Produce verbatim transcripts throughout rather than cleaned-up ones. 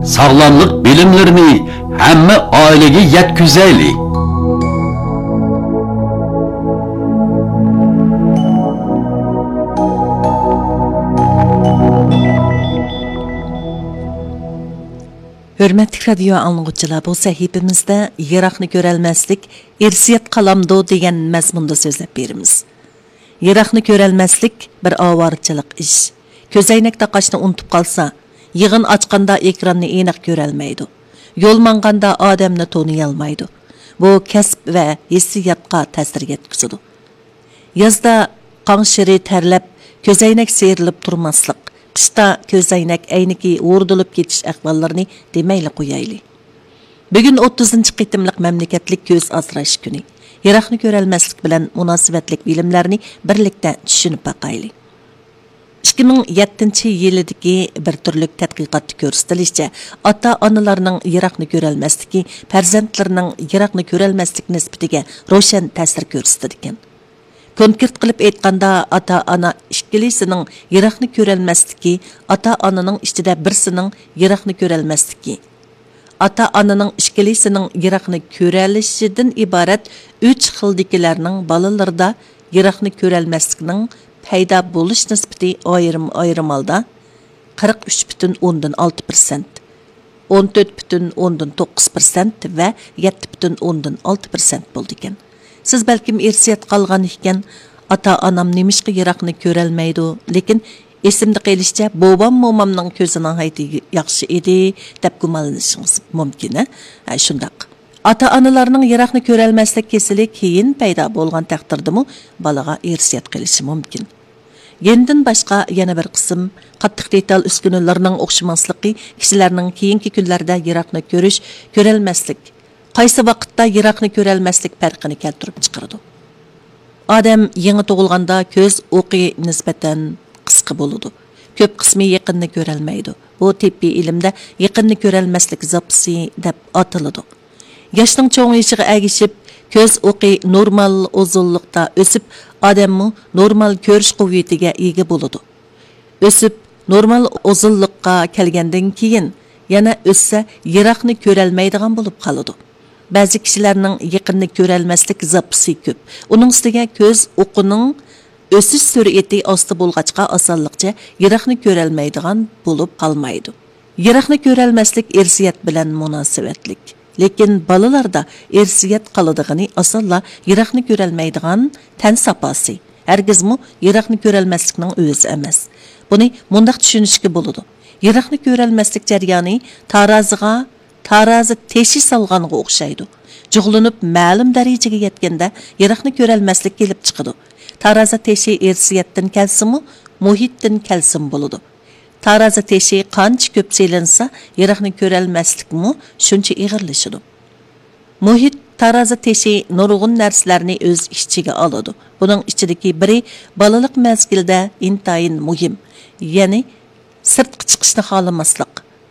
sağlamlık bilimlerini hamma oilaga yetkazaylik. Hürmetli radio anlıqçılar, bu sahifimizde Irak'ını görelmezlik, irsiyat kalamdı degan mazmunda sözlep berimiz. Irak'ını görelmezlik bir avarçılık iş. Közeynek taqaşını unutup qalsa, yığın açqanda ekranını eniq görelmeydi. Yol manganda adamni tanıyalmaydı. Bu kasb ve hissiyatqa ta'sir yetkizidi. Yazda qanşiri terlep, közeynek seyrilip turmaslik, qishda közeynek ayniki o'rdilib ketish ahvollarini demayli qo'yayli. Bugun o'ttizinchi qitimliq mamlakatlik ko'z asrash kuni. Irak'ını görelmezlik bilan munosabatlik bilimlarni birlikda tushunib baqayli. ikki ming yettinchi yildagi bir turlik tadqiqotda ko'rsatilishicha, ota-onalarning Irak'ını görelmezligi farzandlarining Irak'ını görelmezlik nisbatiga ro'shan ta'sir ko'rsatadi ekan. Konkret qilib aytganda, ota-ona ikkilisining Irak'ını görelmezligi, ota-onaning ichida birsining Irak'ını görelmezligi, ota-onaning ikkilisining Irak'ını görəlishidan iborat uch xildagilarning balalarida Irak'ını görelmezlikning paydo bo'lish nisbati ayrim ayrim holda qirq uch butun o'ndan olti persent, o'n to'rt butun o'ndan to'qqiz persent va yetti butun o'ndan olti persent bo'ldi ekan. Siz balkim irsiyat qolgan ekan, ota-onam nemishqa Irak'ını görelmaydi, lekin esimde qelishicha bobam momamning ko'zining hayti yaxshi edi deb gumonlanishingiz mumkin. Ha, shundaq. Ota-onalarning Irak'ını görelmezlik kesili keyin paydo bo'lgan taqdirdimi balaga irsiyat qilishi mumkin. Yendan boshqa yana bir qism qattiq detal uskunalarning o'xshamasligi kishilarning keyingi kunlarda Irak'ını ko'rish, görelmezlik, qaysi vaqtda Irak'ını görelmezlik farqini keltirib chiqaradi. Odam yangi tug'ilganda ko'z o'qi nisbatan qisqa bo'ladi. Ko'p qismi yaqinni görelmaydi. Bu tibbiy ilmda yaqinni görelmezlik zapsi deb atiladi. Yoshning cho'ng'ishiga agishib, ko'z o'qi normal uzunlikda o'sib, odamni normal ko'rish quvvatiga ega bo'ladi. O'sib, normal uzunlikqa kelgandan keyin yana o'ssa Irak'ını görelmaydigan bo'lib qoladi. Ba'zi kishilarning yaqinni görelmezlik zapsi ko'p. Uning ustiga ko'z o'qining o'sish sur'ati osti bo'lg'achqa osonlikcha Irak'ını görelmaydigan bo'lib qolmaydi. Irak'ını görelmezlik irsiyat bilan munosabatlik. Lekin balalarda irsiyat qaladigani asalla Irak'ını görelmaydigan tan sapasi. Hergizmi Irak'ını görelmezlikning o'zi emas. Buni mundaq tushunishga bo'ladi. Irak'ını görelmezlik jarayoni taroziga tarozi teshi solganga o'xshaydi. Jug'linib ma'lum darajaga yetganda Irak'ını görelmezlik kelib chiqadi. Tarozi teshi irsiyatdan kelsimi, muhitdan kelsin bo'ladi. Tarozi teshi qancha ko'p selinsa, Irak'ını görelmezlikmi shuncha ig'irlashadi. Muhit tarozi teshi nurg'un narsalarni o'z ichiga oladi. Buning ichidagi biri balalik mezgilda intayin muhim, ya'ni sirtqa chiqishni xohlamaslik.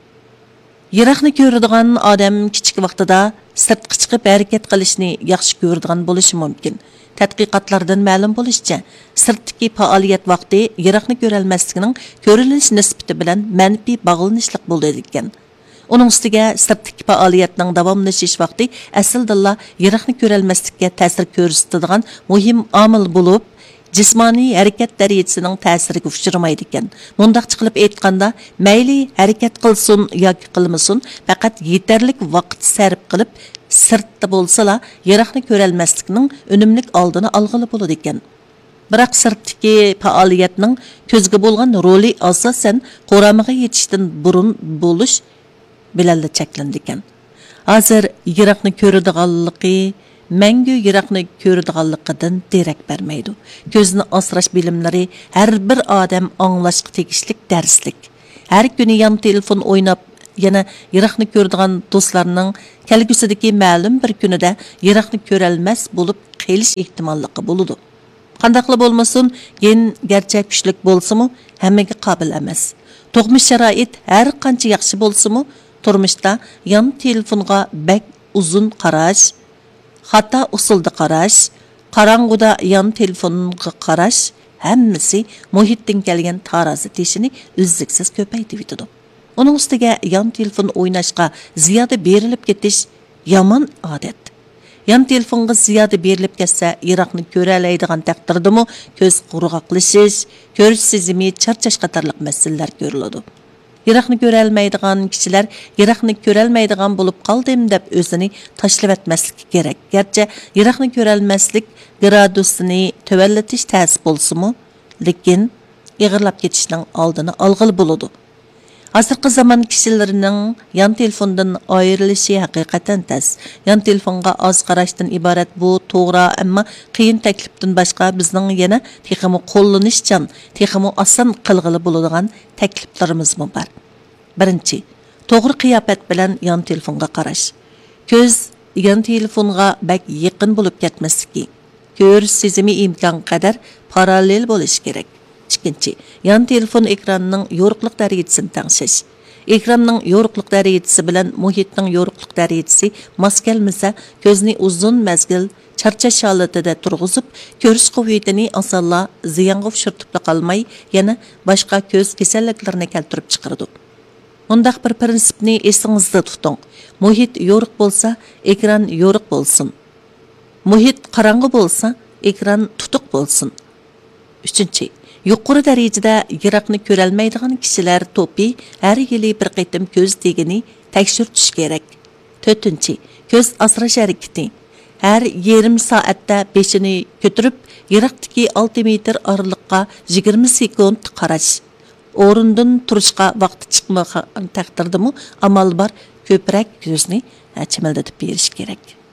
Irak'ını ko'radigan odam kichik vaqtida sirtqa chiqib harakat qilishni yaxshi ko'radigan bo'lishi mumkin. Tadqiqotlardan ma'lum bo'lishicha, sirtdagi faoliyat vaqti Irak'ını görelmezlikning ko'rilish nisbati bilan manfiy bog'lanishlik bo'ldi ekan. Uning ustiga sirtdagi faoliyatning davomlashish vaqti aslida Irak'ını görelmezlikka ta'sir ko'rsatadigan muhim omil bo'lib, jismoniy harakat darajasining ta'siriga uchramaydi ekan. Mundaqcha qilib aytganda, mayli harakat qilsin yoki qilmasin, faqat yetarlik vaqt sarf qilib sirtda bo'lsa-la, Irak'ını görelmezlikning unumlik oldini olg'ili bo'ladi ekan. Biroq sirtdagi faoliyatning ko'zga bo'lgan roli asosan qo'ramiga yetishdan burun bo'lish bilan cheklandi ekan. Hozir Irak'ını ko'radiganligi mangu Irak'ını ko'radiganligidan derak bermaydi. Ko'zni asrash bilimlari har bir odam anglashga tegishlik darslik. Har kuni yon telefon o'ynab yana Irak'ını ko'radigan do'stlarning kelgusidagi ma'lum bir kunida Irak'ını görelmez bo'lib qelish ehtimolligi bo'ladi. Qandaqli bo'lmasin, gen garchi kuchlik bo'lsa-mu, hammaga qobil emas. Tug'mish sharoit har qancha yaxshi bo'lsa-mu, turmushda yon telefonga bak uzun qarash, xato usulda qarash, qarang'uda yon telefonga qarash hammasi muhitdan kelgan tarozi teshini uzluksiz ko'paytirib yetadi. Onun üstüge yan telefon oynashqa ziyoda berilib ketish yomon odat. Yan telefonga ziyoda berilib ketsa, Iroqni ko'ralaydigan taqdirdimi ko'z qurg'oqlashish, ko'rish sezimi, charchash qatorliq masalalar ko'riladi. Iroqni ko'rolmaydigan kishilar Iroqni ko'rolmaydigan bo'lib qoldim deb o'zini tashlab etmasligi kerak. Garchi Iroqni ko'rolmaslik gradusini tövallatish ta'sir bo'lsa-mu, lekin ig'irlab ketishning oldini olg'ili bo'ladi. Hozirgi zaman kishilarining yan telefondan ayrilishi haqiqatan tas. Yan telefonga oz qarashdan iborat bu to'g'ri, ammo qiyin taklifdan boshqa bizning yana texmi qo'llanishchan, texmi oson qilg'ili bo'ladigan takliflarimiz bor. Birinchi, to'g'ri qiyofat bilan yan telefonga qarash. Ko'z yan telefonga bak yaqin bo'lib ketmasligi, ko'rish sezimi imkon qadar parallel bo'lishi kerak. Ikkinchi, yan telefon ekranining yorug'lik darajasini tengshish. Ekranning yorug'lik darajasi bilan muhitning yorug'lik darajasi mos kelmasa, ko'zni uzun mazgil charchash holatida turg'izib, ko'rish quvvatini osonla ziyonga uchirtib qolmay, yana boshqa ko'z kasalliklarini keltirib chiqaradi. Undaq bir prinsipni esingizda tuting. Muhit yorug' bo'lsa, ekran yorug' bo'lsin. Muhit qorong'i bo'lsa, ekran tutuq bo'lsin. Uchinchi, yuqori darajada Iroqni ko'rolmaydigan kishilar to'pi har yili bir qitim ko'z tegini tekshirtish kerak. To'rtinchi, ko'z asrash harakati. Har yarim soatda beshini ko'tarib, Iroqdagi olti metr oraliqqa yigirma sekund qarash. O'rindan turishga vaqt chiqmagan taqdirdami amal bor, ko'proq ko'zni chimildatib berish kerak.